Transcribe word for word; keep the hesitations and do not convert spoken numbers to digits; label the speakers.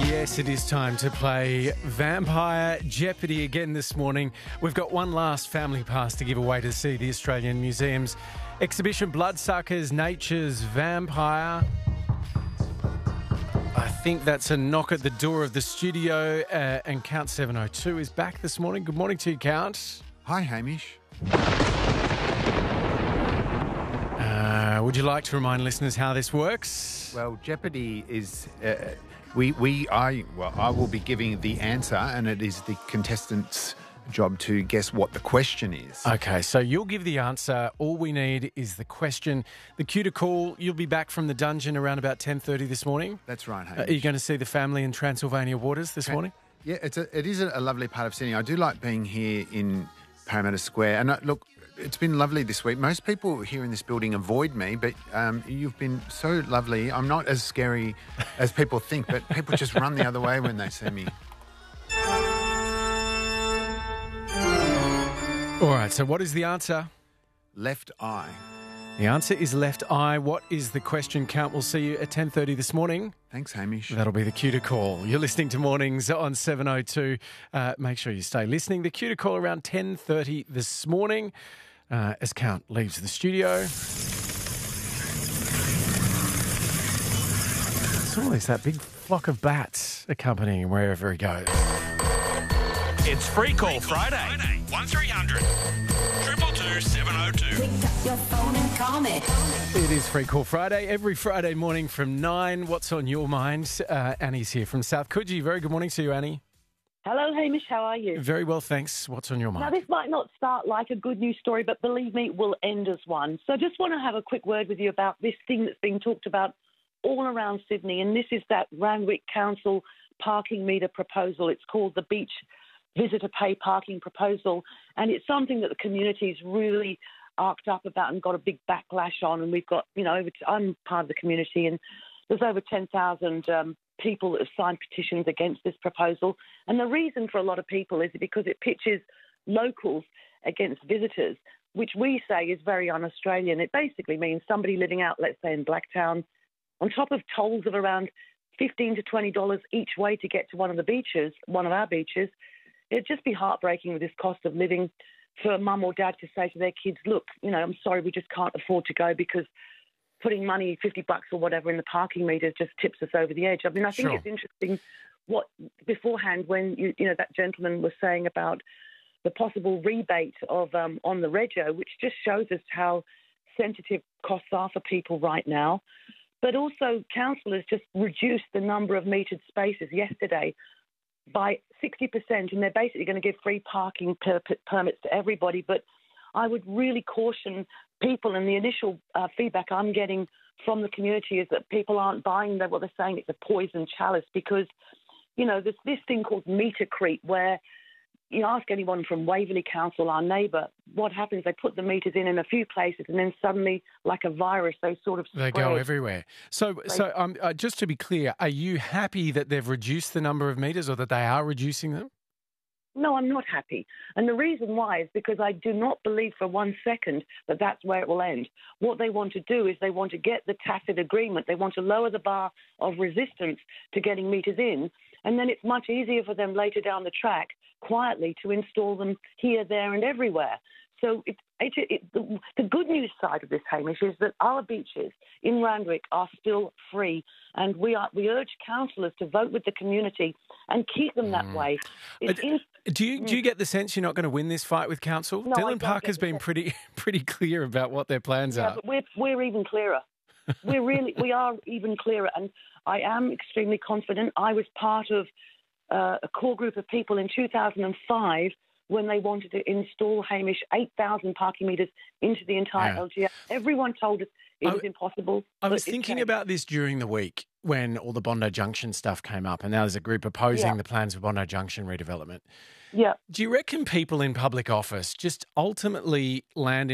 Speaker 1: Yes, it is time to play Vampire Jeopardy again this morning. We've got one last family pass to give away to see the Australian Museum's exhibition Bloodsuckers, Nature's Vampire. I think that's a knock at the door of the studio, uh, and Count seven oh two is back this morning. Good morning to you, Count.
Speaker 2: Hi, Hamish.
Speaker 1: Uh, would you like to remind listeners how this works?
Speaker 2: Well, Jeopardy is... Uh, we, we, I, well, I will be giving the answer, and it is the contestant's job to guess what the question is.
Speaker 1: Okay, so you'll give the answer. All we need is the question. The cue to call. You'll be back from the dungeon around about ten thirty this morning.
Speaker 2: That's right, Hamish.
Speaker 1: Uh, are you going to see the family in Transylvania Waters this morning?
Speaker 2: Yeah, it's a, it is a lovely part of Sydney. I do like being here in Parramatta Square. And uh, look, it's been lovely this week. Most people here in this building avoid me, but um, you've been so lovely. I'm not as scary as people think, but people just run the other way when they see me.
Speaker 1: All right, so what is the answer?
Speaker 2: Left eye.
Speaker 1: The answer is left eye. What is the question, Count? We'll see you at ten thirty this morning.
Speaker 2: Thanks, Hamish.
Speaker 1: That'll be the cue to call. You're listening to Mornings on seven oh two. Uh, make sure you stay listening. The cue to call around ten thirty this morning uh, as Count leaves the studio. It's always that big flock of bats accompanying him wherever he goes.
Speaker 3: It's Free Call Friday. one three hundred two two two seven oh two.
Speaker 4: Pick up your phone and call me.
Speaker 1: It is Free Call Friday, every Friday morning from nine. What's on your mind? Uh, Annie's here from South Coogee. Very good morning to you, Annie.
Speaker 5: Hello, Hamish. How are you?
Speaker 1: Very well, thanks. What's on your
Speaker 5: Now,
Speaker 1: mind?
Speaker 5: this might not start like a good news story, but believe me, it will end as one. So I just want to have a quick word with you about this thing that's being talked about all around Sydney, and this is that Randwick Council parking meter proposal. It's called the Beach Visitor Pay Parking Proposal, and it's something that the community's really arced up about and got a big backlash on. And we've got, you know, over t- I'm part of the community, and there's over ten thousand um, people that have signed petitions against this proposal. And the reason for a lot of people is because it pitches locals against visitors, which we say is very un-Australian. It basically means somebody living out, let's say, in Blacktown, on top of tolls of around fifteen to twenty dollars each way to get to one of the beaches, one of our beaches. It'd just be heartbreaking with this cost of living for mum or dad to say to their kids, look, you know, I'm sorry, we just can't afford to go because putting money, fifty bucks or whatever in the parking meter just tips us over the edge. I mean, I think
Speaker 1: Sure.
Speaker 5: it's interesting what beforehand when, you, you know, that gentleman was saying about the possible rebate of um, on the rego, which just shows us how sensitive costs are for people right now. But also, council has just reduced the number of metered spaces yesterday by sixty percent, and they're basically going to give free parking per- per- permits to everybody. But I would really caution people, and the initial uh, feedback I'm getting from the community is that people aren't buying that, what they're saying it's a poison chalice, because, you know, there's this thing called meter creep where you ask anyone from Waverley Council, our neighbour, what happens, they put the meters in in a few places and then suddenly, like a virus, they sort of
Speaker 1: They
Speaker 5: spread.
Speaker 1: go everywhere. So, so um, uh, just to be clear, are you happy that they've reduced the number of meters or that they are reducing them?
Speaker 5: No, I'm not happy. And the reason why is because I do not believe for one second that that's where it will end. What they want to do is they want to get the tacit agreement. They want to lower the bar of resistance to getting meters in, and then it's much easier for them later down the track quietly to install them here, there and everywhere. So it, it, it, the, the good news side of this, Hamish, is that our beaches in Randwick are still free, and we are we urge councillors to vote with the community and keep them that way. It's in,
Speaker 1: Do you do you get the sense you're not going to win this fight with council?
Speaker 5: No, I
Speaker 1: Dylan
Speaker 5: don't
Speaker 1: Parker's
Speaker 5: get the
Speaker 1: been
Speaker 5: sense.
Speaker 1: pretty pretty clear about what their plans
Speaker 5: yeah,
Speaker 1: are.
Speaker 5: but we're we're even clearer. We're really we are even clearer, and I am extremely confident. I was part of uh, a core group of people in two thousand five when they wanted to install, Hamish, eight thousand parking metres into the entire
Speaker 1: Yeah.
Speaker 5: L G R. Everyone told us it
Speaker 1: I-
Speaker 5: was impossible.
Speaker 1: I
Speaker 5: but
Speaker 1: was
Speaker 5: it
Speaker 1: thinking
Speaker 5: changed.
Speaker 1: about this during the week when all the Bondi Junction stuff came up, and now there's a group opposing
Speaker 5: Yeah.
Speaker 1: the plans for Bondi Junction redevelopment.
Speaker 5: Yeah.
Speaker 1: Do you reckon people in public office just ultimately land